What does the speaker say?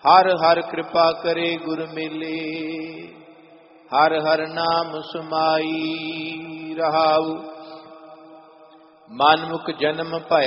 ਹਰ ਹਰ ਕਿਰਪਾ ਕਰੇ ਗੁਰ ਮਿਲੇ, ਹਰ ਹਰ ਨਾਮ ਸੁਮਾਈ ਰਹਾਉ। ਮਨ ਮੁਖ ਜਨਮ ਭਇਆ